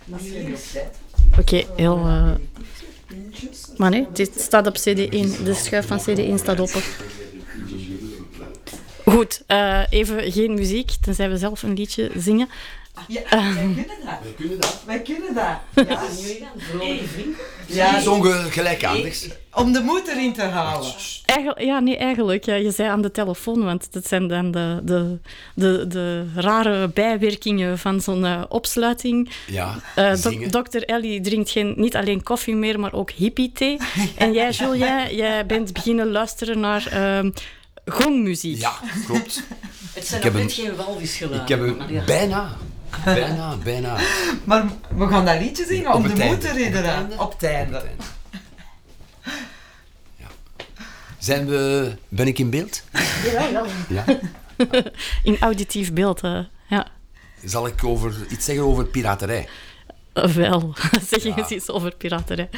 Oké, heel... Maar nee, dit staat op CD1. De schuif van CD1 staat open. Goed, even geen muziek, tenzij we zelf een liedje zingen. Ja, wij kunnen dat. Ja, Ja, is ongelijkaardig. om de moed erin te halen. Eigenlijk. Ja, je zei aan de telefoon, want dat zijn dan de rare bijwerkingen van zo'n opsluiting. Ja, Dr. Ellie drinkt niet alleen koffie meer, maar ook hippie-thee. En jij, Julien, jij bent beginnen luisteren naar gongmuziek. Ja, klopt. Het zijn nog net geen walvisgeluiden. Ik heb een bijna. Maar we gaan dat liedje zingen om de moed te ridderen. Op Op het einde. Ja. Ben ik in beeld? Ja. In auditief beeld, ja. Zal ik iets zeggen over piraterij? Wel, zeg eens iets over piraterij.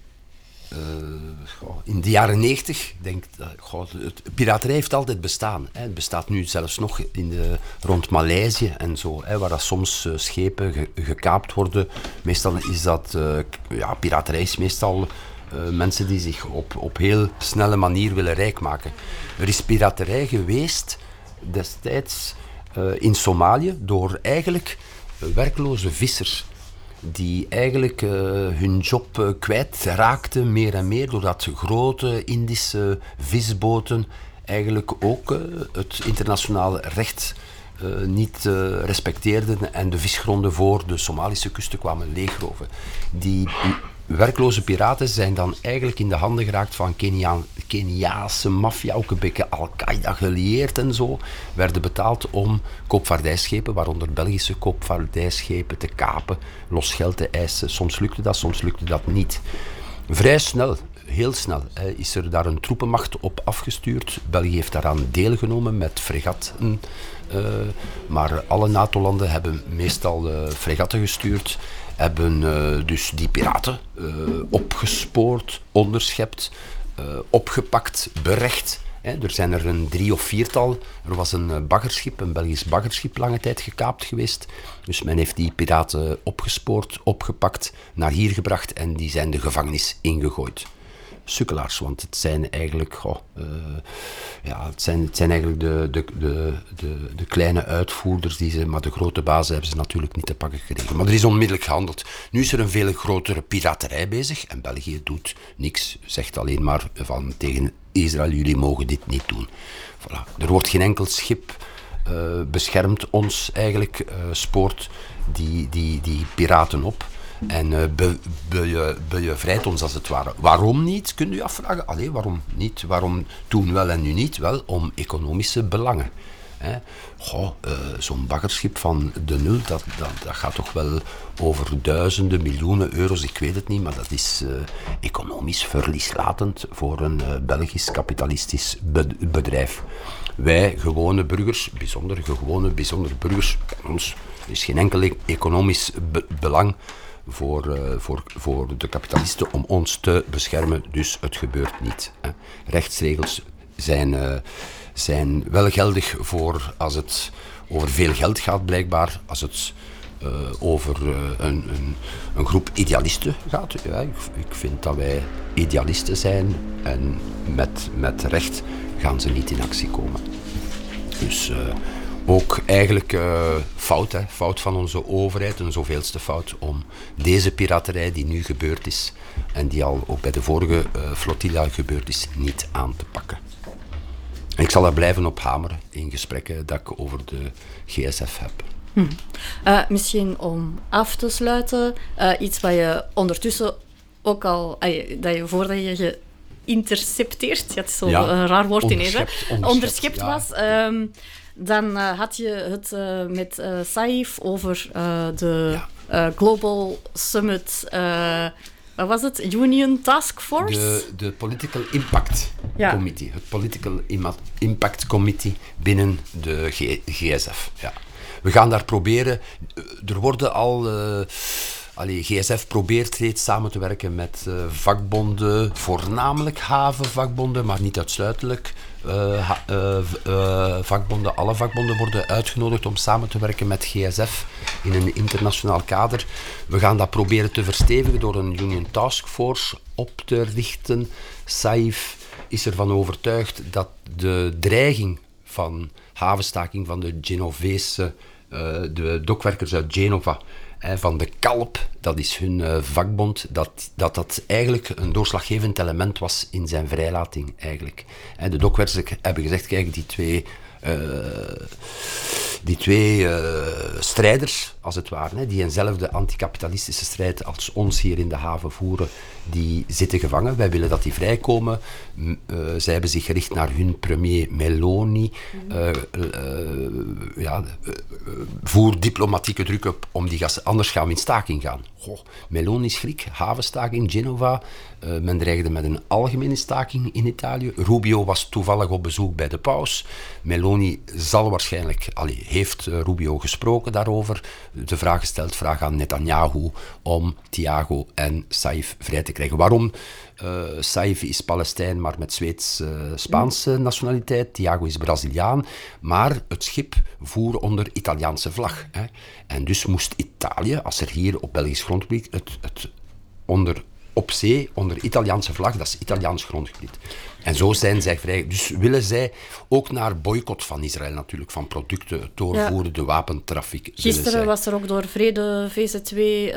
In de jaren 90, piraterij heeft altijd bestaan. Hè. Het bestaat nu zelfs nog rond Maleisië en zo, hè, waar dat soms schepen gekaapt worden. Meestal is dat, piraterij is meestal mensen die zich op heel snelle manier willen rijk maken. Er is piraterij geweest destijds in Somalië door eigenlijk werkloze vissers die eigenlijk hun job kwijtraakten meer en meer doordat grote Indische visboten eigenlijk ook het internationale recht niet respecteerden en de visgronden voor de Somalische kusten kwamen leegroven. Die werkloze piraten zijn dan eigenlijk in de handen geraakt van Keniaanse maffia, ook een beetje Al-Qaeda gelieerd en zo, werden betaald om koopvaardijschepen, waaronder Belgische koopvaardijschepen, te kapen, los geld te eisen. Soms lukte dat niet. Vrij snel, heel snel, is er daar een troepenmacht op afgestuurd. België heeft daaraan deelgenomen met fregatten, maar alle NATO-landen hebben meestal fregatten gestuurd, hebben dus die piraten opgespoord, onderschept, opgepakt, berecht. Er zijn er een 3 of 4-tal. Er was een baggerschip, een Belgisch baggerschip, lange tijd gekaapt geweest. Dus men heeft die piraten opgespoord, opgepakt, naar hier gebracht en die zijn de gevangenis ingegooid. Sukkelaars, want het zijn eigenlijk, het zijn eigenlijk de kleine uitvoerders, maar de grote bazen hebben ze natuurlijk niet te pakken gekregen. Maar er is onmiddellijk gehandeld. Nu is er een veel grotere piraterij bezig en België doet niks, zegt alleen maar tegen Israël, jullie mogen dit niet doen. Voilà. Er wordt geen enkel schip beschermd ons eigenlijk, spoort die piraten op. En bevrijdt ons als het ware. Waarom niet, kunt u afvragen? Allee, waarom niet? Waarom toen wel en nu niet? Wel, om economische belangen. Zo'n baggerschip van de nul, dat gaat toch wel over duizenden, miljoenen euro's, ik weet het niet, maar dat is economisch verlieslatend voor een Belgisch kapitalistisch bedrijf. Wij, gewone burgers, bijzonder burgers, ons is geen enkel economisch belang voor de kapitalisten om ons te beschermen, dus het gebeurt niet. Rechtsregels zijn wel geldig voor als het over veel geld gaat, blijkbaar, als het over een groep idealisten gaat. Ja, ik vind dat wij idealisten zijn en met recht gaan ze niet in actie komen. Dus ook eigenlijk fout van onze overheid, een zoveelste fout om deze piraterij die nu gebeurd is en die al ook bij de vorige flotilla gebeurd is, niet aan te pakken. En ik zal daar blijven op hameren in gesprekken dat ik over de GSF heb. Misschien om af te sluiten, iets wat je ondertussen ook al, dat je voordat je geïntercepteerd, ja, het is zo'n raar woord ineens, onderschept was. Dan had je het met Saif over de Global Summit, wat was het? Union Task Force? De Political Impact Committee. Het Political Impact Committee binnen de GSF. Ja. We gaan daar proberen. Er worden al... GSF probeert reeds samen te werken met vakbonden, voornamelijk havenvakbonden, maar niet uitsluitelijk. vakbonden, alle vakbonden worden uitgenodigd om samen te werken met GSF in een internationaal kader. We gaan dat proberen te verstevigen door een Union Task Force op te richten. Saïf is ervan overtuigd dat de dreiging van havenstaking van de Genovese, de dokwerkers uit Genova, van de Kalp, dat is hun vakbond, dat eigenlijk een doorslaggevend element was in zijn vrijlating eigenlijk. De dokwerkers hebben gezegd, kijk, die twee strijders, als het ware, die eenzelfde anticapitalistische strijd als ons hier in de haven voeren, die zitten gevangen. Wij willen dat die vrijkomen. Zij hebben zich gericht naar hun premier Meloni. Voer diplomatieke druk op om die gasten. Anders gaan we in staking gaan. Meloni is Griek, havenstaking, Genova. Men dreigde met een algemene staking in Italië. Rubio was toevallig op bezoek bij de paus. Meloni zal waarschijnlijk, heeft Rubio gesproken daarover. De vraag gesteld, vraag aan Netanyahu om Thiago en Saïf vrij te krijgen. Waarom? Saïf is Palestijn, maar met Zweeds-Spaanse nationaliteit. Thiago is Braziliaan. Maar het schip voer onder Italiaanse vlag. Hè. En dus moest Italië, als er hier op Belgisch grondgebied, het op zee, onder Italiaanse vlag, dat is Italiaans grondgebied. En zo zijn zij vrij. Dus willen zij ook naar boycott van Israël natuurlijk, van producten doorvoeren, de wapentrafiek. Gisteren was er ook door Vrede VZ2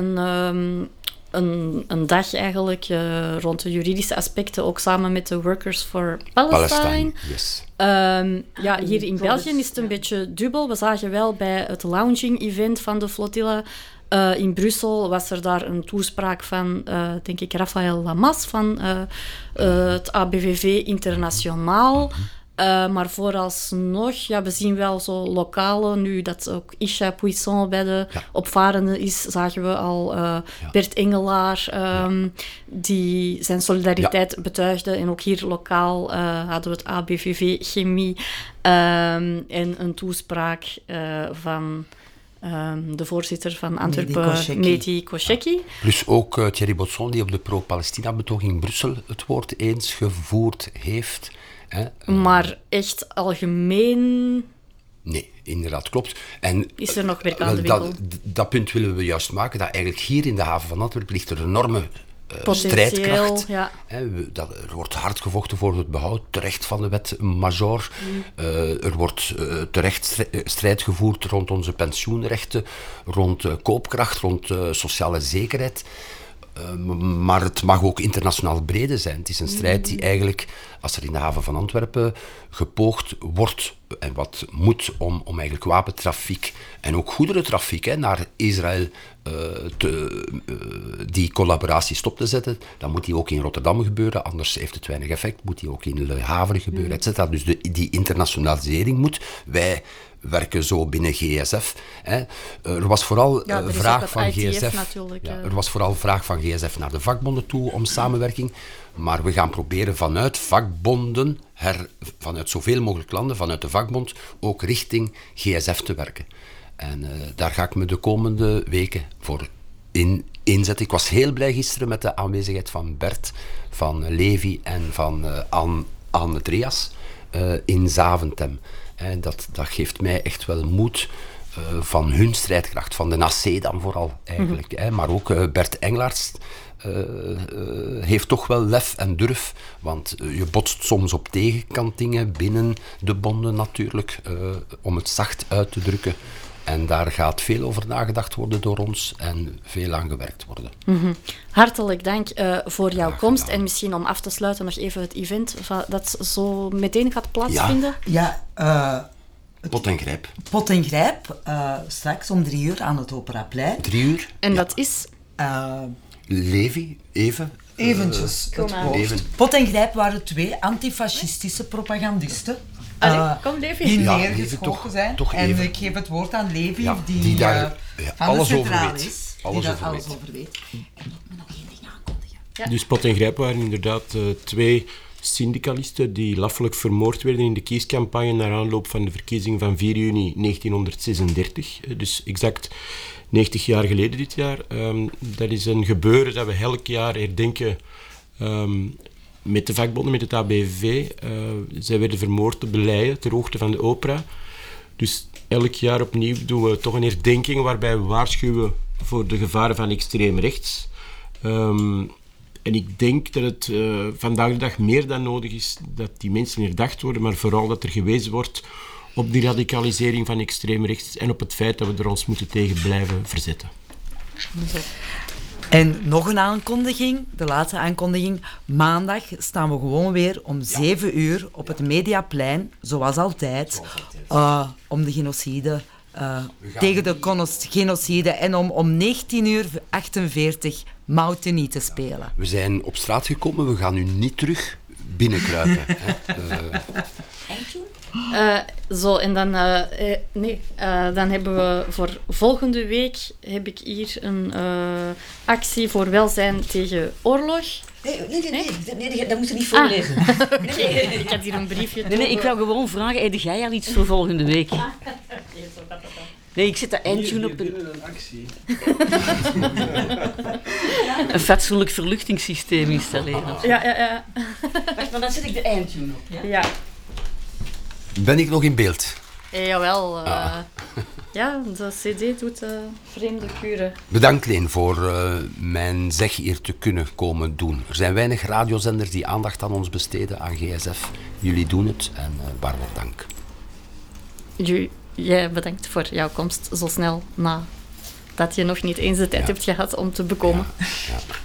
een dag eigenlijk rond de juridische aspecten, ook samen met de Workers for Palestine. Yes. Hier in België is het een beetje dubbel. We zagen wel bij het launching-event van de flottille in Brussel was er daar een toespraak van, denk ik, Raphaël Lamas van het ABVV Internationaal. Maar vooralsnog, we zien wel zo lokale, nu dat ook Isha Puisson bij de opvarenden is, zagen we al Bert Engelaar, die zijn solidariteit betuigde. En ook hier lokaal hadden we het ABVV Chemie en een toespraak van de voorzitter van Antwerpen, Mehdi Kosheki. Plus ook Thierry Bosson, die op de pro-Palestina-betoog in Brussel het woord eens gevoerd heeft. Maar echt algemeen... Nee, inderdaad, klopt. En is er nog werk aan de winkel? Dat punt willen we juist maken, dat eigenlijk hier in de haven van Antwerpen ligt er een enorme strijdkracht. Ja. Er wordt hard gevochten voor het behoud, terecht van de wet Major. Er wordt terecht strijd gevoerd rond onze pensioenrechten, rond koopkracht, rond sociale zekerheid. Maar het mag ook internationaal brede zijn. Het is een strijd die eigenlijk, als er in de haven van Antwerpen gepoogd wordt, en wat moet om eigenlijk wapentrafiek en ook goederentrafiek naar Israël die collaboratie stop te zetten, dan moet die ook in Rotterdam gebeuren, anders heeft het weinig effect. Moet die ook in Le Havre gebeuren, et cetera. Dus die internationalisering moet. Wij werken zo binnen GSF. Er was vooral vraag van GSF. Er was vooral vraag van GSF naar de vakbonden toe om samenwerking. Maar we gaan proberen vanuit vakbonden, vanuit zoveel mogelijk landen, vanuit de vakbond, ook richting GSF te werken. En daar ga ik me de komende weken voor inzetten. Ik was heel blij gisteren met de aanwezigheid van Bert, van Levi en van Andreas in Zaventem. Dat geeft mij echt wel moed van hun strijdkracht, van de NAC dan vooral eigenlijk. Maar ook Bert Engelaars heeft toch wel lef en durf, want je botst soms op tegenkantingen binnen de bonden natuurlijk, om het zacht uit te drukken. En daar gaat veel over nagedacht worden door ons en veel aan gewerkt worden. Hartelijk dank voor jouw komst. En misschien om af te sluiten nog even het event dat zo meteen gaat plaatsvinden. Pot en Grijp. Pot en Grijp, straks om 3 uur aan het Operaplein. 3 uur. En dat is? Levi, even. Eventjes. Pot en Grijp waren 2 antifascistische propagandisten. Kom Levi. Die neergeschoten zijn. Toch en even. Ik geef het woord aan Levi, die daar van alles de over centraal weet. is. Alles die over alles weet. over weet. En ik moet nog 1 ding aankondigen. Ja. Dus Pot en Grijp waren inderdaad 2 syndicalisten die laffelijk vermoord werden in de kiescampagne naar aanloop van de verkiezingen van 4 juni 1936. Dus exact 90 jaar geleden dit jaar. Dat is een gebeuren dat we elk jaar herdenken met de vakbonden, met het ABV. Zij werden vermoord op de Leyen, ter hoogte van de opera. Dus elk jaar opnieuw doen we toch een herdenking waarbij we waarschuwen voor de gevaren van extreem rechts. En ik denk dat het vandaag de dag meer dan nodig is dat die mensen herdacht worden, maar vooral dat er gewezen wordt op die radicalisering van extreem rechts en op het feit dat we er ons moeten tegen blijven verzetten. En nog een aankondiging, de laatste aankondiging. Maandag staan we gewoon weer om 7 uur op het Mediaplein, zoals altijd, om de genocide, tegen de genocide en om 19:48 Moutenie te spelen. We zijn op straat gekomen, we gaan nu niet terug binnenkruipen. En dan, dan hebben we voor volgende week heb ik hier een actie voor welzijn tegen oorlog. Nee, dat moet je niet voorlezen. Ik had hier een briefje. Nee, ik wil gewoon vragen, heb jij al iets voor volgende week? Nee, ik zet de eindtune op een actie. Een fatsoenlijk verluchtingssysteem installeren. Ja. Wacht, maar dan zet ik de eindtune op. Ja. Ben ik nog in beeld? Jawel. Ja, de CD doet vreemde kuren. Bedankt, Leen, voor mijn zeg hier te kunnen komen doen. Er zijn weinig radiozenders die aandacht aan ons besteden, aan GSF. Jullie doen het en waarvoor dank. Jij bedankt voor jouw komst zo snel nadat je nog niet eens de tijd hebt gehad om te bekomen. Ja.